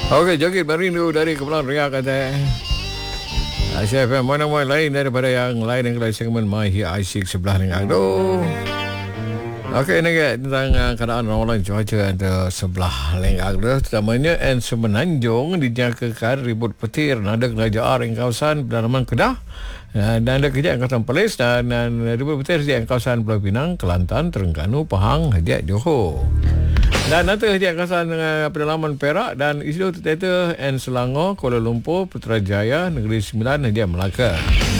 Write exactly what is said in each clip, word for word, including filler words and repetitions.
Okey, joget merindu dari Kepulauan Riau kata. Asia F M mana-mana lain daripada yang lain yang lain segmen My Here Asyik sebelah dengan aduh. Okey, ni tentang uh, keadaan ramalan cuaca antara sebelah lengkak tu, terutamanya N Semenanjung dijangkakan ribut petir nada kerajaan yang kawasan pedalaman Kedah dan ada kerja yang kawasan Perlis dan, dan ribut petir di kawasan Pulau Pinang, Kelantan, Terengganu, Pahang, Hadiat, Johor. Dan nanti hadiah kawasan uh, pedalaman Perak dan isu tertata N Selangor, Kuala Lumpur, Putrajaya, Negeri Sembilan, hadiah Melaka.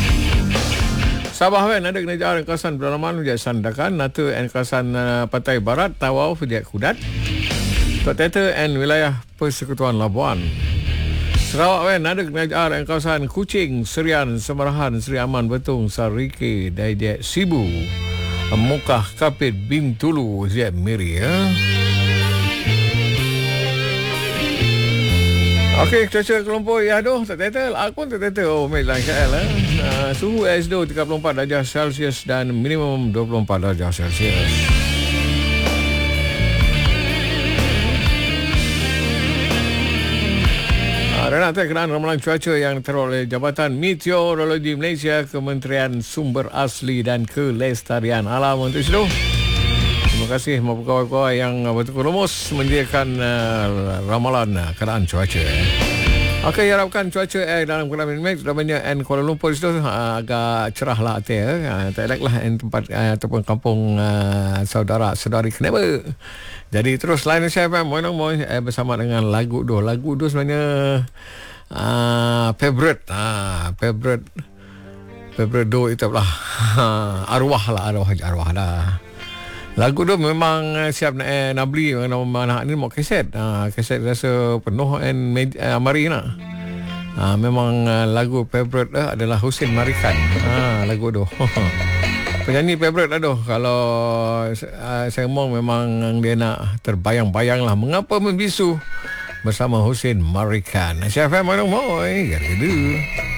Sabah Wen ada kerajaan kawasan pedalaman hadiah Sandakan, Natu N kawasan uh, Pantai Barat, Tawau, hadiah Kudat. Tertata N wilayah Persekutuan Labuan. Sarawak Wen ada kerajaan kawasan Kuching, Serian, Semarahan, Seri Aman, Betung, Sarike, hadiah Sibu. Mukah, Kapit, Bintulu, hadiah Miri ya. Okey, cuaca Kelompok ya aduh tak teta, aku pun tak teta. Oh, mate lah K L eh. Uh, suhu S D tiga puluh empat darjah Celsius dan minimum dua puluh empat darjah Celsius. Uh, dan nanti kenaan ramalan cuaca yang teroleh Jabatan Meteorologi Malaysia, Kementerian Sumber Asli dan Kelestarian Alam untuk itu. Terima kasih kepada kawan-kawan yang betul rumus menyediakan uh, ramalan uh, keadaan cuaca. Okey, harapkan cuaca eh, dalam keadaan minit namanya N Kuala Lumpur itu uh, agak cerah lah hati ya. Uh, tak elaklah N tempat uh, ataupun kampung uh, saudara-saudari kenapa. Jadi terus lain saya F M moy eh, bersama dengan lagu tu. Lagu tu sebenarnya uh, favorite ah uh, favorite favorite do itu lah. arwah lah arwah arwah dah. Lagu tu memang siap nak, eh, nak beli anak ni mau kaset. Ha, kaset rasa penuh and uh, mari nak. Ha, memang uh, lagu favorite uh, adalah Hussein Marikan. Ha, lagu tu. Penyanyi favorite lah tu. Kalau uh, saya mau memang dia nak terbayang-bayang lah mengapa membisu bersama Hussein Marikan. Siapa yang mau mau? Eh, gitu.